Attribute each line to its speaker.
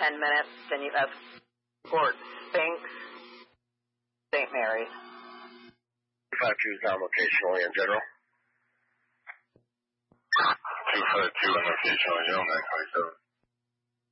Speaker 1: 10 minutes, then you have Fort Sphinx, St. Mary's.
Speaker 2: 252 down locational in general. 252 on locational, 927.